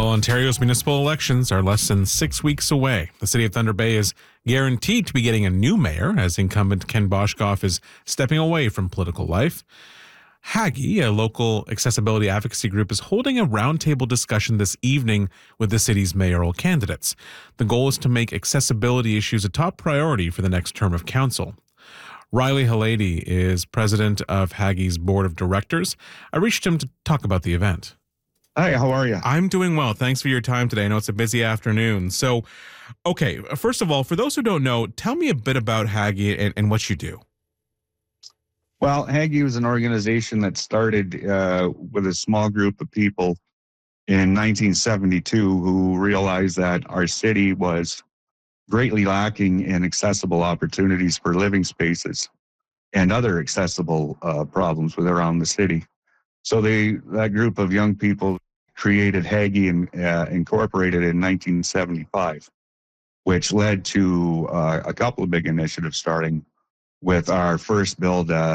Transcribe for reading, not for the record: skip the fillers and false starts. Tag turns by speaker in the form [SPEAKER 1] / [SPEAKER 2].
[SPEAKER 1] Well, Ontario's municipal elections are less than 6 weeks away. The city of Thunder Bay is guaranteed to be getting a new mayor as incumbent Ken Boshkoff is stepping away from political life. Hagi, a local accessibility advocacy group, is holding a roundtable discussion this evening with the city's mayoral candidates. The goal is to make accessibility issues a top priority for the next term of council. Riley Halady is president of Hagi's board of directors. I reached him to talk about the event.
[SPEAKER 2] Hi, how are you?
[SPEAKER 1] I'm doing well. Thanks for your time today. I know it's a busy afternoon. So, okay, first of all, for those who don't know, tell me a bit about Hagi and what you do.
[SPEAKER 2] Well, Hagi was an organization that started with a small group of people in 1972 who realized that our city was greatly lacking in accessible opportunities for living spaces and other accessible problems with around the city. So that group of young people created Hagi and incorporated in 1975, which led to a couple of big initiatives, starting with our first build